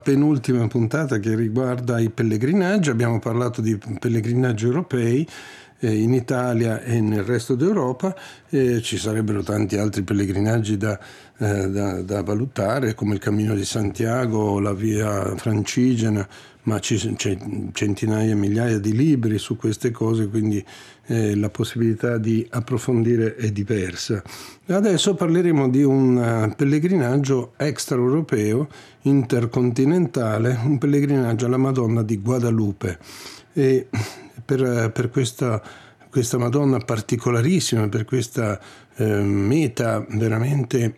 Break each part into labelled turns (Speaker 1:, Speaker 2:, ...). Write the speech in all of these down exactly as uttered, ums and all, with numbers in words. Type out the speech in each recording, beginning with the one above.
Speaker 1: Penultima puntata che riguarda i pellegrinaggi. Abbiamo parlato di pellegrinaggi europei eh, in Italia e nel resto d'Europa. Eh, ci sarebbero tanti altri pellegrinaggi da, eh, da, da valutare, come il Cammino di Santiago, la Via Francigena, ma ci, c'è centinaia e migliaia di libri su queste cose, quindi eh, la possibilità di approfondire è diversa. Adesso parleremo di un pellegrinaggio extraeuropeo, intercontinentale, un pellegrinaggio alla Madonna di Guadalupe. E per, per questa, questa Madonna particolarissima, per questa eh, meta veramente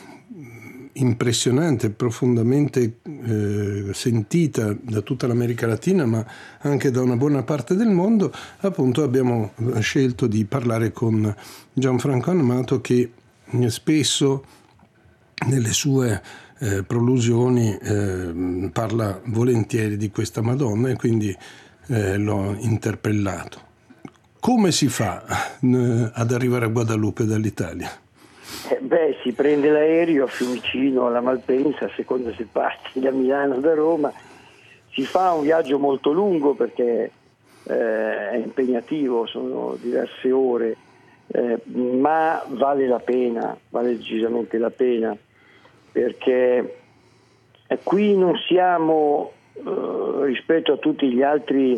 Speaker 1: impressionante, profondamente eh, sentita da tutta l'America Latina, ma anche da una buona parte del mondo, appunto abbiamo scelto di parlare con Gianfranco Amato, che spesso nelle sue eh, prolusioni eh, parla volentieri di questa Madonna, e quindi eh, l'ho interpellato. Come si fa eh, ad arrivare a Guadalupe dall'Italia?
Speaker 2: Eh beh, si prende l'aereo a Fiumicino, alla Malpensa, a seconda se parti da Milano o da Roma. Si fa un viaggio molto lungo perché eh, è impegnativo, sono diverse ore, eh, ma vale la pena, vale decisamente la pena, perché eh, qui non siamo eh, rispetto a tutti gli altri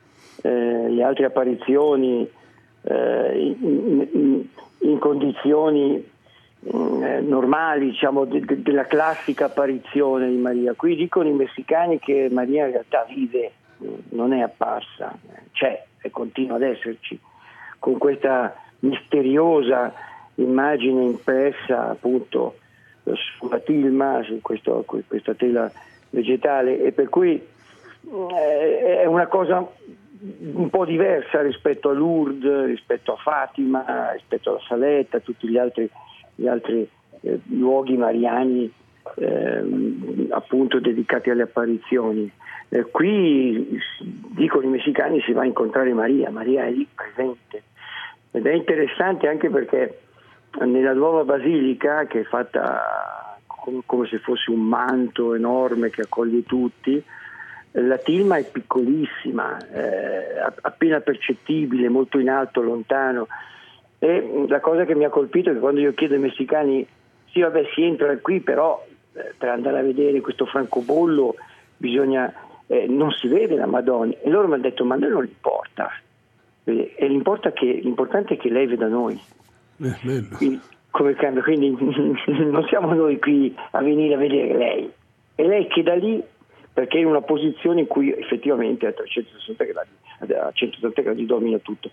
Speaker 2: eh, le altre apparizioni eh, in, in, in condizioni normali, diciamo, de- de- della classica apparizione di Maria. Qui dicono i messicani che Maria in realtà vive, non è apparsa, c'è e continua ad esserci, con questa misteriosa immagine impressa appunto sulla tilma, su questo, questa tela vegetale, e per cui eh, è una cosa un po' diversa rispetto a Lourdes, rispetto a Fatima, rispetto alla Saletta, tutti gli altri gli altri eh, luoghi mariani eh, appunto dedicati alle apparizioni. Eh, qui dicono i messicani si va a incontrare Maria, Maria è lì presente, ed è interessante anche perché nella nuova basilica, che è fatta come, come se fosse un manto enorme che accoglie tutti, la tilma è piccolissima, eh, appena percettibile, molto in alto, lontano. E la cosa che mi ha colpito è che quando io chiedo ai messicani, sì vabbè si entra qui, però eh, per andare a vedere questo francobollo bisogna, eh, non si vede la Madonna, e loro mi hanno detto ma a noi non importa, e l'importa che, l'importante è che lei veda noi.
Speaker 1: Eh, bello.
Speaker 2: Quindi, come cambia, quindi non siamo noi qui a venire a vedere lei, è lei che da lì, perché è in una posizione in cui effettivamente a trecentosessanta gradi, a centottanta gradi domina tutto.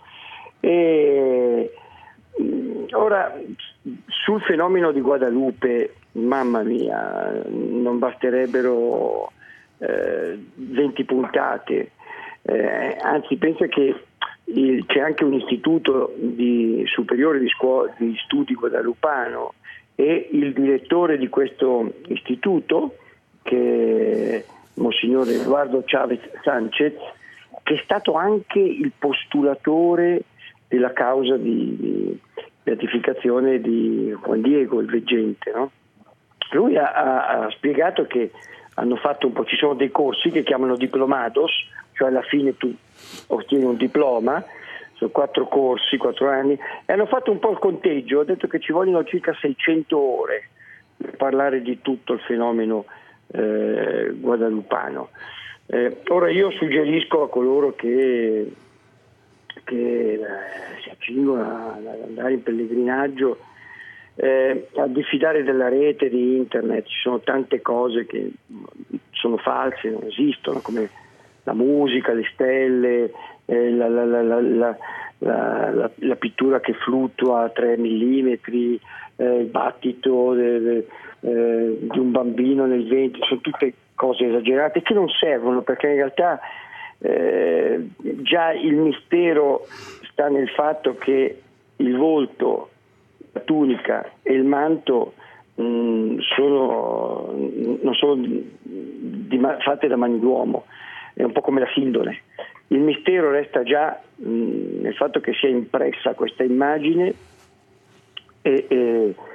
Speaker 2: E ora, sul fenomeno di Guadalupe, mamma mia, non basterebbero eh, venti puntate, eh, anzi pensa che il, c'è anche un istituto di, superiore di, scuola, di studi guadalupano, e il direttore di questo istituto, che è Monsignore Eduardo Chavez Sanchez, che è stato anche il postulatore della causa di, di beatificazione di Juan Diego, il veggente, no? Lui ha, ha, ha spiegato che hanno fatto un po', ci sono dei corsi che chiamano diplomados, cioè alla fine tu ottieni un diploma, sono quattro corsi, quattro anni, e hanno fatto un po' il conteggio, ha detto che ci vogliono circa seicento ore per parlare di tutto il fenomeno eh, guadalupano. Eh, ora io suggerisco a coloro che che eh, si accingono ad andare in pellegrinaggio eh, a diffidare della rete, di internet. Ci sono tante cose che sono false, non esistono, come la musica, le stelle, eh, la, la, la, la, la, la, la pittura che fluttua a tre millimetri, eh, il battito de, de, eh, di un bambino nel vento, sono tutte cose esagerate che non servono, perché in realtà Eh, già il mistero sta nel fatto che il volto, la tunica e il manto mh, sono, non sono di, di, fatte da mani d'uomo, è un po' come la sindone. Il mistero resta già mh, nel fatto che sia impressa questa immagine e, e,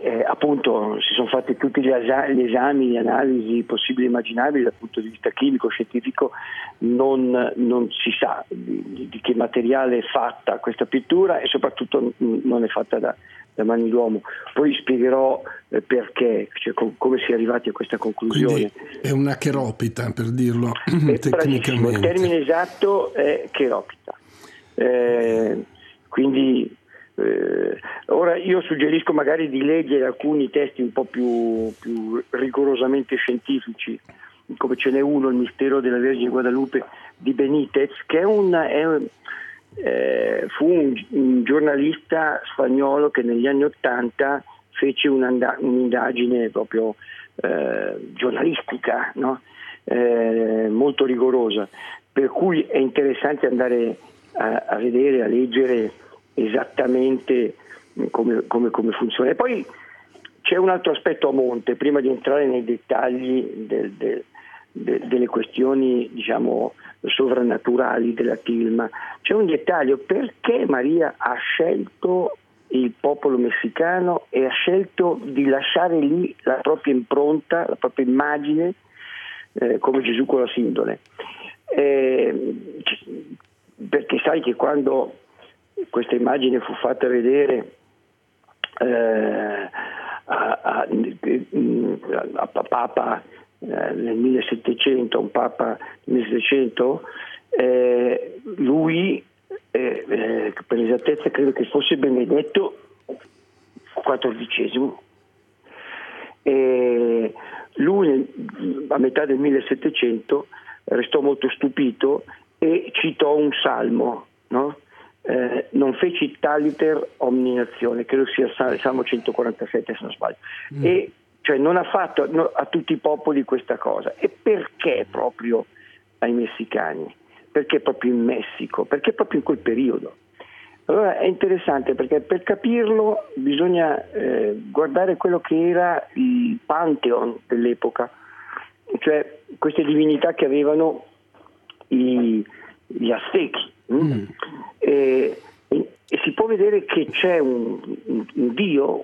Speaker 2: eh, appunto si sono fatti tutti gli, esa- gli esami, le analisi possibili e immaginabili dal punto di vista chimico, scientifico, non, non si sa di, di, di che materiale è fatta questa pittura e soprattutto non è fatta da, da mani d'uomo. Poi spiegherò eh, perché, cioè com- come si è arrivati a questa conclusione.
Speaker 1: Quindi è una cheropita, per dirlo
Speaker 2: È
Speaker 1: tecnicamente.
Speaker 2: Il termine esatto è cheropita. Eh, quindi eh, ora io suggerisco magari di leggere alcuni testi un po' più, più rigorosamente scientifici, come ce n'è uno, Il mistero della Vergine Guadalupe di Benitez, che è un, è, eh, fu un, un giornalista spagnolo che negli anni Ottanta fece un'anda- un'indagine proprio eh, giornalistica, no? eh, molto rigorosa, per cui è interessante andare a, a vedere, a leggere esattamente come, come, come funziona. E poi c'è un altro aspetto a monte, prima di entrare nei dettagli del, del, de, delle questioni, diciamo, sovrannaturali della tilma. C'è un dettaglio: perché Maria ha scelto il popolo messicano e ha scelto di lasciare lì la propria impronta, la propria immagine, eh, come Gesù con la sindone. Eh, perché sai che quando questa immagine fu fatta vedere eh, a, a, a, a Papa eh, nel millesettecento, un Papa nel millesettecento, eh, lui eh, eh, per esattezza credo che fosse Benedetto quattordicesimo, e lui a metà del millesettecento restò molto stupito e citò un salmo, no? Eh, non feci taliter omni nazione, credo sia il Salmo centoquarantasette se non sbaglio, mm. e cioè non ha fatto no, a tutti i popoli questa cosa. E perché proprio ai messicani? Perché proprio in Messico? Perché proprio in quel periodo? Allora è interessante, perché per capirlo bisogna eh, guardare quello che era il pantheon dell'epoca, cioè queste divinità che avevano i, gli Aztechi. Mm. E, e, e si può vedere che c'è un, un, un dio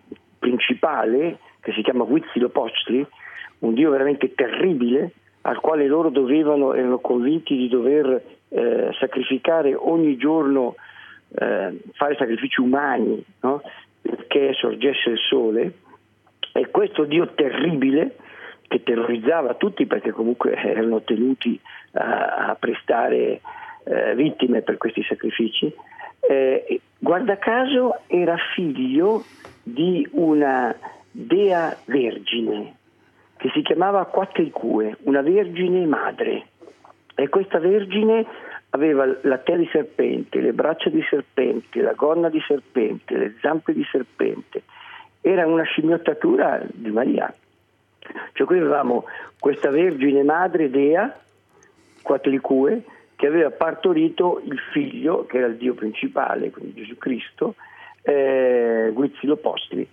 Speaker 2: principale che si chiama Huitzilopochtli, un dio veramente terribile, al quale loro dovevano, erano convinti di dover eh, sacrificare ogni giorno, eh, fare sacrifici umani, no? Perché sorgesse il sole. E questo dio terribile, che terrorizzava tutti perché comunque erano tenuti a, a prestare eh, vittime per questi sacrifici, eh, guarda caso era figlio di una dea vergine che si chiamava Quatlicue, una vergine madre, e questa vergine aveva la tela di serpente, le braccia di serpente, la gonna di serpente, le zampe di serpente. Era una scimmiottatura di Maria. Cioè qui avevamo questa vergine madre dea, Quatlicue, che aveva partorito il figlio, che era il dio principale, quindi Gesù Cristo, eh, Huitzilopochtli.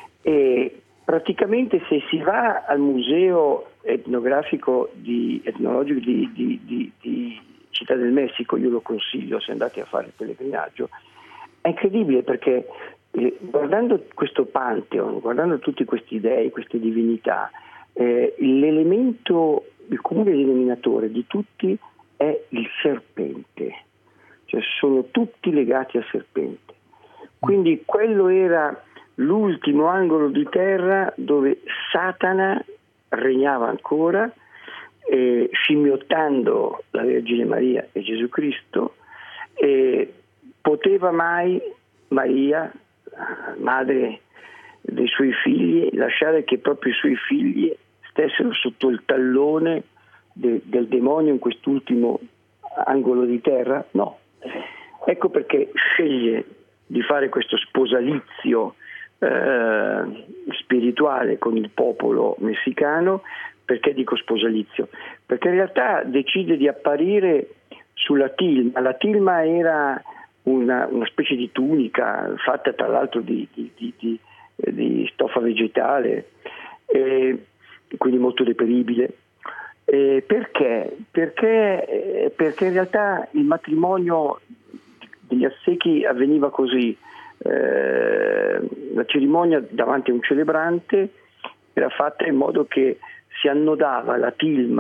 Speaker 2: E praticamente se si va al museo etnografico di, etnologico di, di, di, di Città del Messico, io lo consiglio se andate a fare il pellegrinaggio, è incredibile perché eh, guardando questo pantheon, guardando tutti questi dei, queste divinità, eh, l'elemento, il comune denominatore di tutti è il serpente, cioè sono tutti legati al serpente. Quindi quello era l'ultimo angolo di terra dove Satana regnava ancora, eh, scimmiottando la Vergine Maria e Gesù Cristo. E poteva mai Maria, madre dei suoi figli, lasciare che proprio i suoi figli stessero sotto il tallone de, del demonio in quest'ultimo angolo di terra? No. Ecco perché sceglie di fare questo sposalizio eh, spirituale con il popolo messicano. Perché dico sposalizio? Perché in realtà decide di apparire sulla tilma. La tilma era una, una specie di tunica fatta tra l'altro di, di, di, di, di stoffa vegetale, eh, quindi molto reperibile. Eh, perché? Perché? Eh, perché in realtà il matrimonio degli Aztechi avveniva così: eh, la cerimonia davanti a un celebrante era fatta in modo che si annodava la tilma